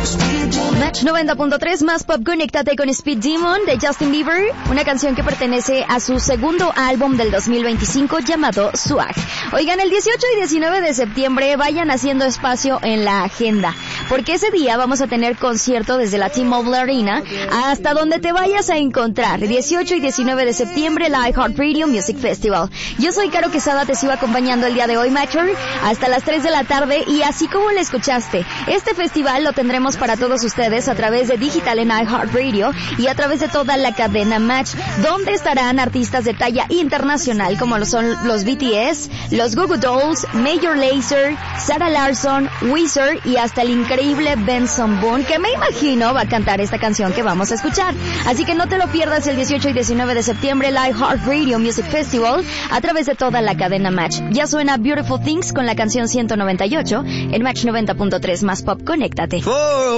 Match 90.3 más pop, conéctate con Speed Demon de Justin Bieber, una canción que pertenece a su segundo álbum del 2025 llamado Swag. Oigan, el 18 y 19 de septiembre vayan haciendo espacio en la agenda, porque ese día vamos a tener concierto desde la T-Mobile Arena hasta donde te vayas a encontrar. 18 y 19 de septiembre, la iHeartRadio Music Festival. Yo soy Caro Quesada, te sigo acompañando el día de hoy, Matcher, hasta las 3 de la tarde, y así como le escuchaste, este festival lo tendremos para todos ustedes a través de digital en iHeartRadio y a través de toda la cadena Match, donde estarán artistas de talla internacional como lo son los BTS, los Goo Goo Dolls, Major Lazer, Sarah Larsson, Weezer y hasta el increíble Benson Boone, que me imagino va a cantar esta canción que vamos a escuchar. Así que no te lo pierdas el 18 y 19 de septiembre, el iHeartRadio Music Festival a través de toda la cadena Match. Ya suena Beautiful Things con la canción 198 en Match 90.3 más pop, conéctate.